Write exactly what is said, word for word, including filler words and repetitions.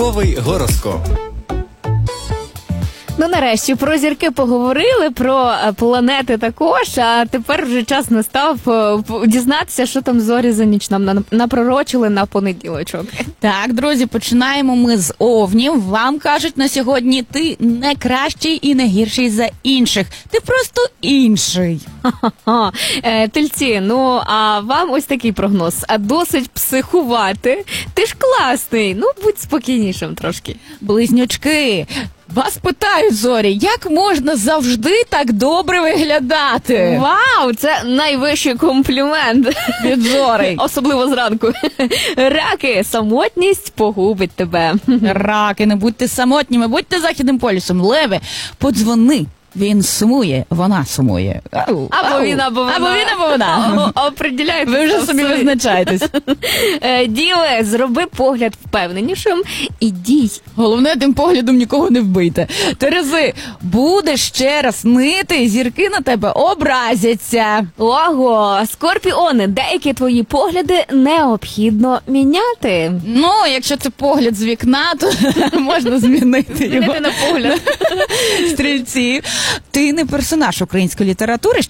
Ранковий гороскоп. Ну, нарешті, про зірки поговорили, про планети також, а тепер вже час настав дізнатися, що там зорі за ніч нам напророчили на понеділочок. Так, друзі, починаємо ми з овнів. Вам кажуть на сьогодні, ти не кращий і не гірший за інших. Ти просто інший. Ха-ха-ха. Е, Тельці, ну, а вам ось такий прогноз. А досить психувати. Ти ж класний, ну, будь спокійнішим трошки. Близнючки, вас питають, зорі, як можна завжди так добре виглядати? Вау, це найвищий комплімент Від зорі. Особливо зранку. Раки, самотність погубить тебе. Раки, не будьте самотніми, будьте західним полюсом. Леви, подзвони. Він сумує, вона сумує. Ау, Або ау. він, або вона. Або він, або вона. О, определяйте. Ви вже це собі собі. визначаєтесь. Е, Діви, зроби погляд впевненішим і дій. Головне, тим поглядом нікого не вбийте. Терези, будеш ще раз нити, зірки на тебе образяться. Ого, скорпіони, деякі твої погляди необхідно міняти. Ну, якщо це погляд з вікна, то можна змінити його. Змінити на погляд. Стрільці, ти не персонаж української літератури,